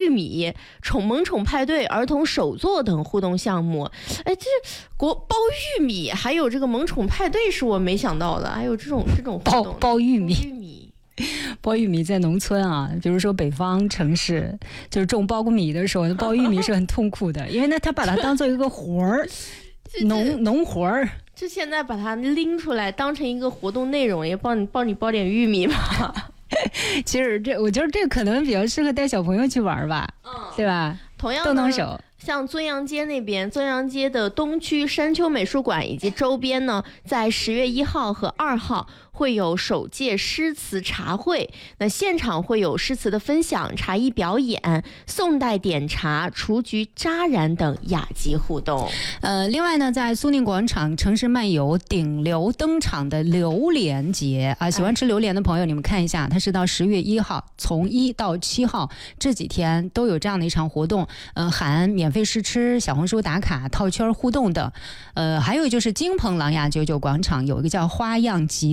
玉米、萌宠派对、儿童手作等互动项目。哎，这包玉米还有这个萌宠派对是我没想到的，还有这种活动。 包玉米。包玉米在农村啊，比如说北方城市，就是种苞米的时候，包玉米是很痛苦的，因为呢，他把它当做一个活儿，农活儿。 就现在把它拎出来当成一个活动内容，也帮你包点玉米吧。 其实我觉得这可能比较适合带小朋友去玩吧，对吧？ 同样动手。 像尊阳街那边，尊阳街的东区山丘美术馆以及周边呢，在10月1号和2号会有首届诗词茶会。那现场会有诗词的分享、茶艺表演、宋代点茶、雏菊扎染等雅集互动。 另外呢，在苏宁广场城市漫游顶流登场的榴莲节啊，喜欢吃榴莲的朋友，你们看一下，它是到10月1号，从1到7号这几天都有这样的一场活动，含免费试吃、小红书打卡、套圈互动等。还有就是金鹏琅琊99广场有一个叫花样集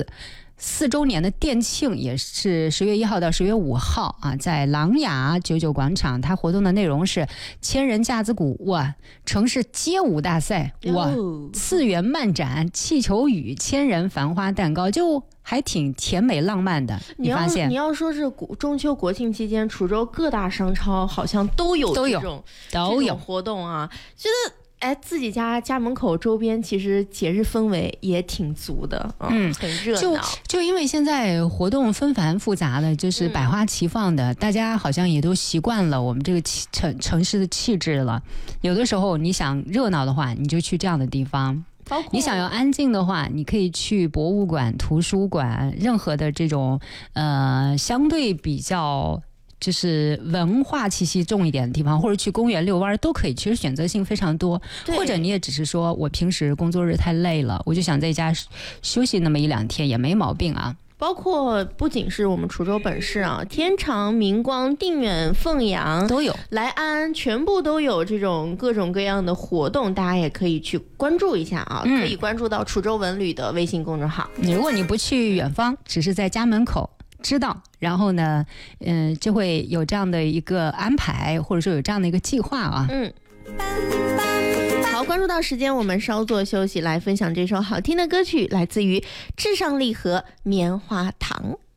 4周年的店庆，也是10月1号到10月5号啊，在琅琊99广场，它活动的内容是千人架子鼓、哇，城市街舞大赛、哇，次元漫展、气球雨、千人繁花蛋糕，就还挺甜美浪漫的。你发现？ 你要说是中秋国庆期间，滁州各大商超好像都有这种活动啊，觉得。自己家门口周边其实节日氛围也挺足的，很热闹。 就因为现在活动纷繁复杂的，就是百花齐放的，大家好像也都习惯了我们这个城市的气质了。有的时候你想热闹的话，你就去这样的地方。你想要安静的话，你可以去博物馆、图书馆，任何的这种相对比较。就是文化气息重一点的地方，或者去公园遛弯都可以，其实选择性非常多。或者你也只是说我平时工作日太累了，我就想在家休息那么1-2天也没毛病啊。 包括不仅是我们滁州本市啊，天长、明光、定远、凤阳都有， 来安全部都有这种各种各样的活动，大家也可以去关注一下啊，可以关注到滁州文旅的微信公众号。 如果你不去远方，只是在家门口知道，然后呢就会有这样的一个安排，或者说有这样的一个计划啊。 好，关注到时间，我们稍作休息，来分享这首好听的歌曲，来自于至上励合棉花糖。